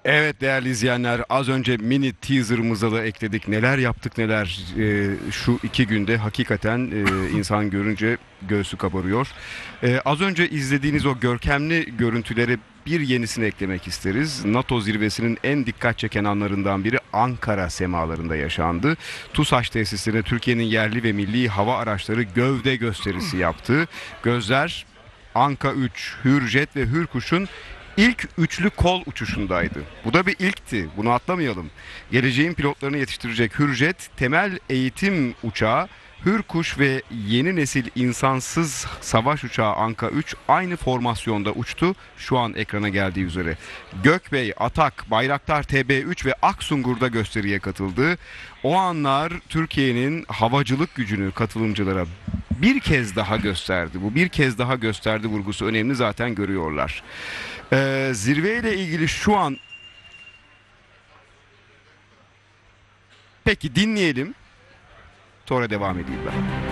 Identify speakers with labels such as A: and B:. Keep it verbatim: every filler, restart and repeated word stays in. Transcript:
A: Evet değerli izleyenler, az önce mini teaserımıza da ekledik. Neler yaptık neler, Ee, şu iki günde hakikaten e, insan görünce göğsü kabarıyor. Ee, az önce izlediğiniz o görkemli görüntüleri bir yenisini eklemek isteriz. NATO zirvesinin en dikkat çeken anlarından biri Ankara semalarında yaşandı. TUSAŞ tesislerine Türkiye'nin yerli ve milli hava araçları gövde gösterisi yaptı. Gözler Anka üç, Hürjet ve Hürkuş'un ilk üçlü kol uçuşundaydı. Bu da bir ilkti. Bunu atlamayalım. Geleceğin pilotlarını yetiştirecek Hürjet, temel eğitim uçağı, Hürkuş ve yeni nesil insansız savaş uçağı Anka üç aynı formasyonda uçtu. Şu an ekrana geldiği üzere. Gökbey, Atak, Bayraktar T B üç ve Aksungur'da gösteriye katıldı. O anlar Türkiye'nin havacılık gücünü katılımcılara bir kez daha gösterdi. Bu bir kez daha gösterdi vurgusu önemli, zaten görüyorlar. Ee, zirveyle ilgili şu an peki dinleyelim. Sonra devam edeyim ben.